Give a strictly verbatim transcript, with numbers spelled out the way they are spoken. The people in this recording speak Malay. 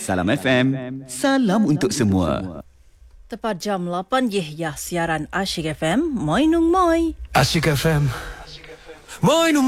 Salam F M, salam untuk semua. Tepat jam lapan Yahya siaran Asyik F M, moi nung moi. Asyik F M. Moi nung